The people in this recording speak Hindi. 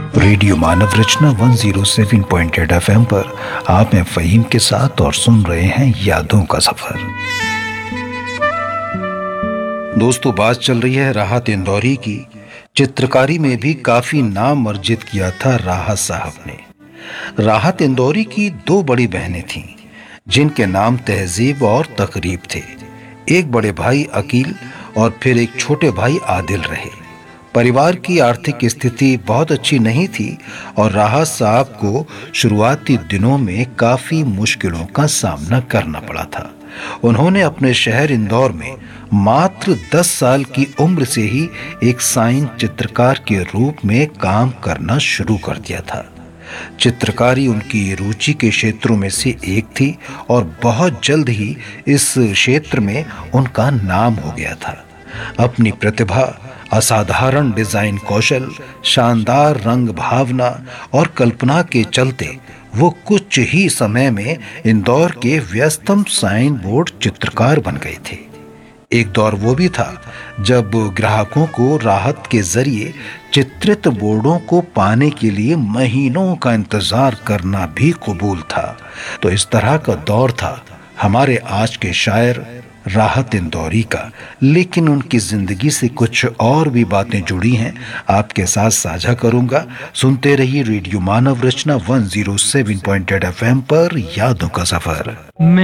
रेडियो मानव रचना 107.8 FM पर आप हैं फ़हीम के साथ और सुन रहे हैं यादों का सफर। दोस्तों, बात चल रही है राहत इंदौरी की। चित्रकारी में भी काफी नाम अर्जित किया था राहत साहब ने। राहत इंदौरी की दो बड़ी बहनें थीं जिनके नाम तहजीब और तकरीब थे। एक बड़े भाई अकील और फिर एक छोटे भाई आदिल रहे। परिवार की आर्थिक स्थिति बहुत अच्छी नहीं थी और राहत साहब को शुरुआती दिनों में काफी मुश्किलों का सामना करना पड़ा था। उन्होंने अपने शहर इंदौर में मात्र 10 साल की उम्र से ही एक साइन चित्रकार के रूप में काम करना शुरू कर दिया था। चित्रकारी उनकी रुचि के क्षेत्रों में से एक थी और बहुत जल्द ही इस क्षेत्र में उनका नाम हो गया था। अपनी प्रतिभा, असाधारण डिजाइन कौशल, शानदार रंग भावना और कल्पना के चलते वो कुछ ही समय में इंदौर के व्यस्तम साइन बोर्ड चित्रकार बन गए थे। एक दौर वो भी था जब ग्राहकों को राहत के जरिए चित्रित बोर्डों को पाने के लिए महीनों का इंतजार करना भी कबूल था। तो इस तरह का दौर था हमारे आज के शायर राहत इंदौरी का। लेकिन उनकी जिंदगी से कुछ और भी बातें जुड़ी हैं, आपके साथ साझा करूंगा। सुनते रहिए रेडियो मानव रचना 107.8 FM पर यादों का सफर।